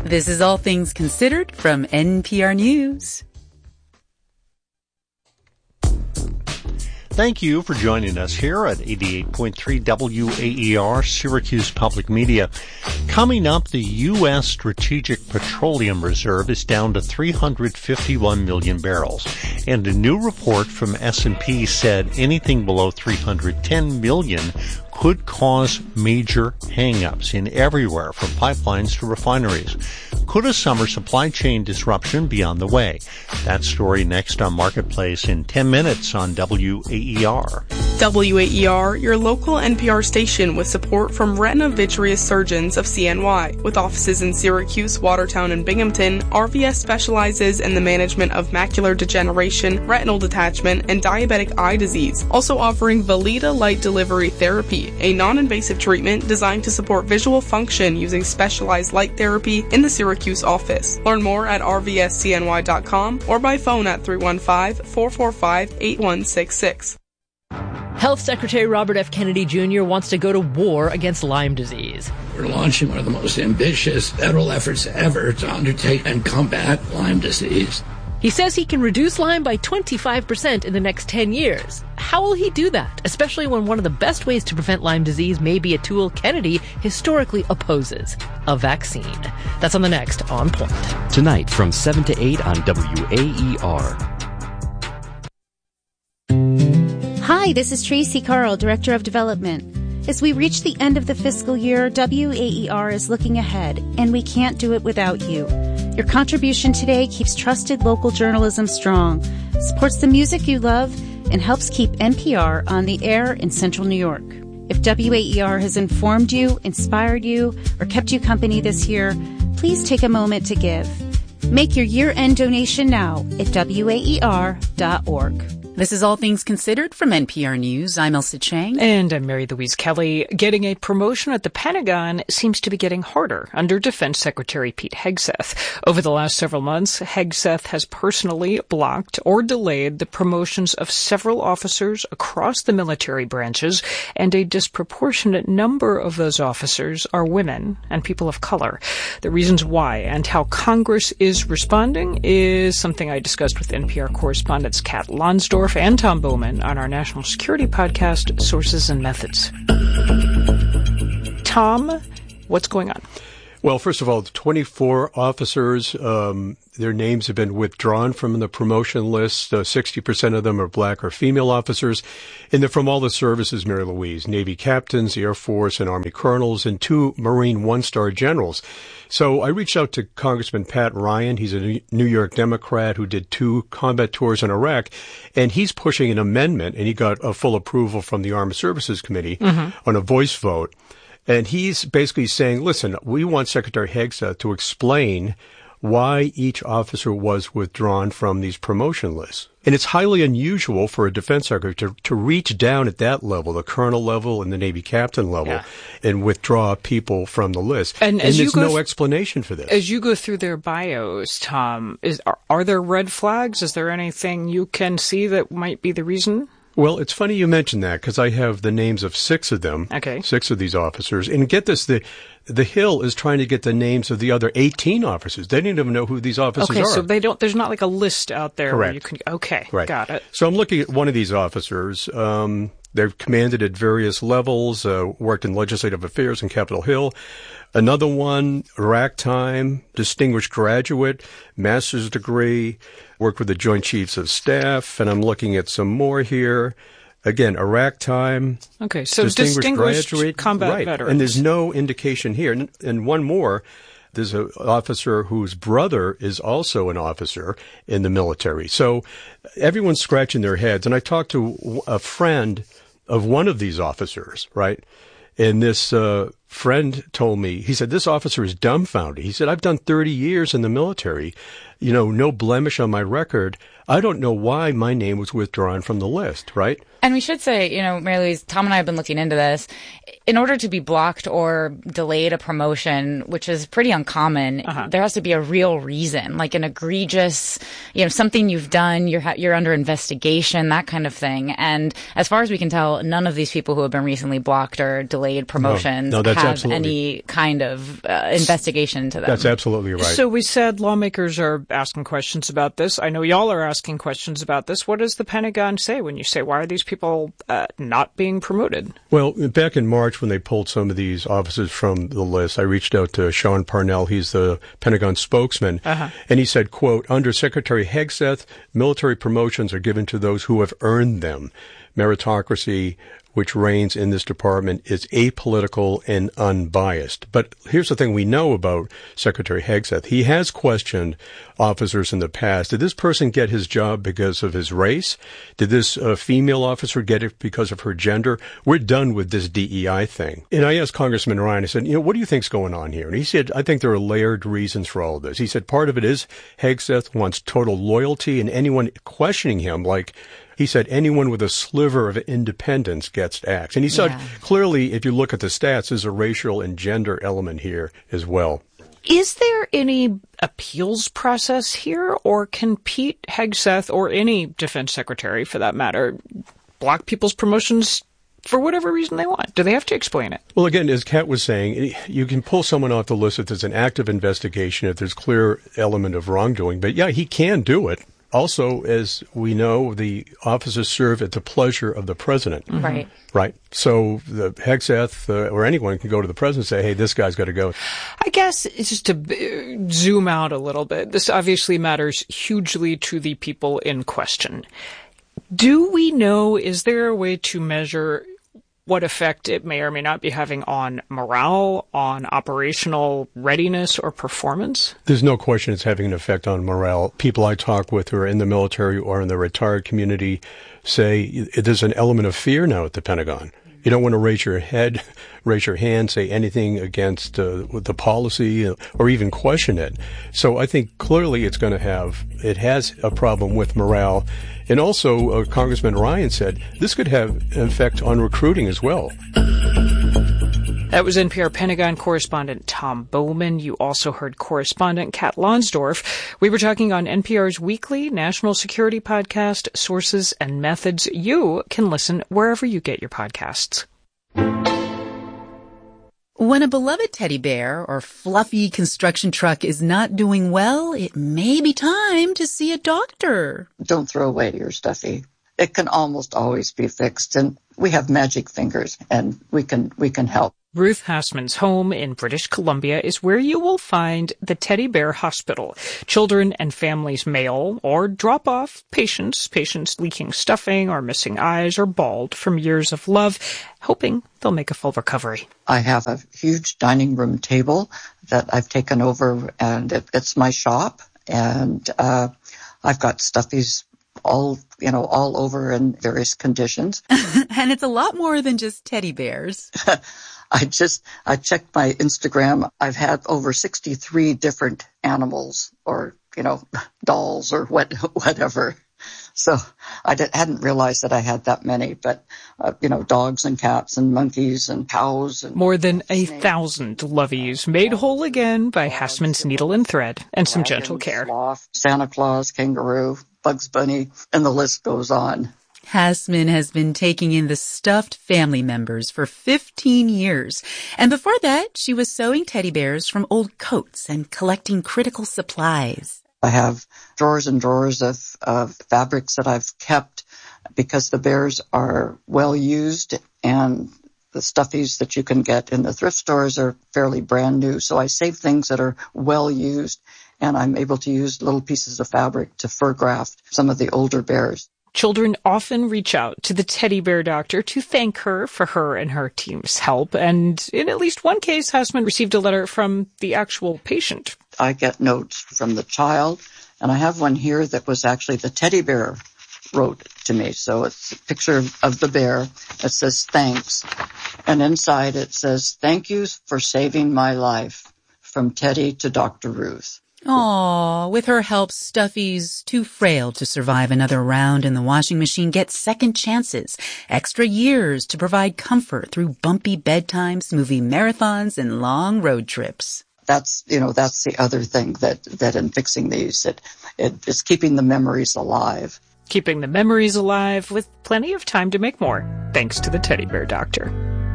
This is All Things Considered from NPR News. Thank you for joining us here at 88.3 WAER, Syracuse Public Media. Coming up, the U.S. Strategic Petroleum Reserve is down to 351 million barrels. And a new report from S&P said anything below 310 million could cause major hangups in everywhere from pipelines to refineries. Could a summer supply chain disruption be on the way? That story next on Marketplace in 10 minutes on WAER. WAER, your local NPR station with support from Retina Vitreous Surgeons of CNY. With offices in Syracuse, Watertown, and Binghamton, RVS specializes in the management of macular degeneration, retinal detachment, and diabetic eye disease. Also offering Valida Light Delivery Therapy, a non-invasive treatment designed to support visual function using specialized light therapy in the Syracuse office. Learn more at rvscny.com or by phone at 315-445-8166. Health Secretary Robert F. Kennedy Jr. wants to go to war against Lyme disease. We're launching one of the most ambitious federal efforts ever to undertake and combat Lyme disease. He says he can reduce Lyme by 25% in the next 10 years. How will he do that, especially when one of the best ways to prevent Lyme disease may be a tool Kennedy historically opposes, a vaccine? That's on the next On Point. Tonight from 7 to 8 on WAER. Hi, this is Tracy Carl, Director of Development. As we reach the end of the fiscal year, WAER is looking ahead, and we can't do it without you. Your contribution today keeps trusted local journalism strong, supports the music you love, and helps keep NPR on the air in Central New York. If WAER has informed you, inspired you, or kept you company this year, please take a moment to give. Make your year-end donation now at WAER.org. This is All Things Considered from NPR News. I'm Elsa Chang. And I'm Mary Louise Kelly. Getting a promotion at the Pentagon seems to be getting harder under Defense Secretary Pete Hegseth. Over the last several months, Hegseth has personally blocked or delayed the promotions of several officers across the military branches, and a disproportionate number of those officers are women and people of color. The reasons why and how Congress is responding is something I discussed with NPR correspondents Kat Lonsdorf and Tom Bowman on our national security podcast, Sources and Methods. Tom, what's going on? Well, first of all, the 24 officers, their names have been withdrawn from the promotion list. 60% of them are black or female officers. And they're from all the services, Mary Louise, Navy captains, Air Force and Army colonels, and 2 Marine one-star generals. So I reached out to Congressman Pat Ryan. He's a New York Democrat who did 2 combat tours in Iraq, and he's pushing an amendment, and he got a full approval from the Armed Services Committee on a voice vote. And he's basically saying, listen, we want Secretary Hegseth to explain why each officer was withdrawn from these promotion lists. And it's highly unusual for a defense secretary to reach down at that level, the colonel level and the Navy captain level, and withdraw people from the list. And there's no explanation for this. As you go through their bios, Tom, are there red flags? Is there anything you can see that might be the reason? Well, it's funny you mention that because I have the names of 6 of them, 6 of these officers. And get this, the Hill is trying to get the names of the other 18 officers. They didn't even know who these officers are. Okay, so there's not like a list out there Correct. where you can, okay, right. Got it. So I'm looking at one of these officers. They've commanded at various levels, worked in legislative affairs in Capitol Hill. Another one, Iraq time, distinguished graduate, master's degree, worked with the Joint Chiefs of Staff, and I'm looking at some more here. Again, Iraq time. Okay, so distinguished graduate, combat veterans. And there's no indication here. And one more, there's an officer whose brother is also an officer in the military. So everyone's scratching their heads. And I talked to a friend of one of these officers, right? And this friend told me, he said, this officer is dumbfounded. He said, I've done 30 years in the military. no blemish on my record, I don't know why my name was withdrawn from the list, right? And we should say, Mary Louise, Tom and I have been looking into this. In order to be blocked or delayed a promotion, which is pretty uncommon, there has to be a real reason, like an egregious, something you've done, you're under investigation, that kind of thing. And as far as we can tell, none of these people who have been recently blocked or delayed promotions have any kind of investigation into them. That's absolutely right. So we said lawmakers are asking questions about this. I know y'all are asking questions about this. What does the Pentagon say when you say, why are these people not being promoted? Well, back in March, when they pulled some of these officers from the list, I reached out to Sean Parnell. He's the Pentagon spokesman. And he said, quote, under Secretary Hegseth, military promotions are given to those who have earned them. Meritocracy, which reigns in this department, is apolitical and unbiased. But here's the thing we know about Secretary Hegseth. He has questioned officers in the past. Did this person get his job because of his race? Did this female officer get it because of her gender? We're done with this DEI thing. And I asked Congressman Ryan, I said, what do you think's going on here? And he said, I think there are layered reasons for all of this. He said part of it is Hegseth wants total loyalty, and anyone questioning him, he said anyone with a sliver of independence gets axed. And he said, clearly, if you look at the stats, there's a racial and gender element here as well. Is there any appeals process here, or can Pete Hegseth, or any defense secretary for that matter, block people's promotions for whatever reason they want? Do they have to explain it? Well, again, as Kat was saying, you can pull someone off the list if there's an active investigation, if there's clear element of wrongdoing. But yeah, he can do it. Also, as we know, the officers serve at the pleasure of the president. Right. Right. So the Hegseth or anyone can go to the president and say, hey, this guy's got to go. I guess it's just to zoom out a little bit. This obviously matters hugely to the people in question. Do we know, is there a way to measure what effect it may or may not be having on morale, on operational readiness or performance? There's no question it's having an effect on morale. People I talk with who are in the military or in the retired community say there's an element of fear now at the Pentagon. You don't want to raise your hand, say anything against the policy or even question it. So I think clearly it has a problem with morale. And also, Congressman Ryan said this could have an effect on recruiting as well. That was NPR Pentagon correspondent Tom Bowman. You also heard correspondent Kat Lonsdorf. We were talking on NPR's weekly national security podcast, Sources and Methods. You can listen wherever you get your podcasts. When a beloved teddy bear or fluffy construction truck is not doing well, it may be time to see a doctor. Don't throw away your stuffy. It can almost always be fixed, and we have magic fingers, and we can help. Ruth Hassman's home in British Columbia is where you will find the Teddy Bear Hospital. Children and families mail or drop off patients leaking stuffing or missing eyes or bald from years of love, hoping they'll make a full recovery. I have a huge dining room table that I've taken over, and it's my shop, and I've got stuffies all over in various conditions. And it's a lot more than just teddy bears. I checked my Instagram. I've had over 63 different animals or, dolls or whatever. So I hadn't realized that I had that many, but, dogs and cats and monkeys and cows. And more than 1,000 loveys made whole again by Hassman's needle and thread and some gentle care. Sloth, Santa Claus, kangaroo, Bugs Bunny, and the list goes on. Hassman has been taking in the stuffed family members for 15 years. And before that, she was sewing teddy bears from old coats and collecting critical supplies. I have drawers and drawers of fabrics that I've kept because the bears are well used, and the stuffies that you can get in the thrift stores are fairly brand new. So I save things that are well used, and I'm able to use little pieces of fabric to fur graft some of the older bears. Children often reach out to the teddy bear doctor to thank her for her and her team's help. And in at least one case, Hassman received a letter from the actual patient. I get notes from the child, and I have one here that was actually the teddy bear wrote to me. So it's a picture of the bear. It says, thanks. And inside it says, thank you for saving my life, from Teddy to Dr. Ruth. Aw, with her help, Stuffy's too frail to survive another round in the washing machine gets second chances, extra years to provide comfort through bumpy bedtimes, movie marathons, and long road trips. That's the other thing that in fixing these, it is keeping the memories alive. Keeping the memories alive with plenty of time to make more, thanks to the Teddy Bear Doctor.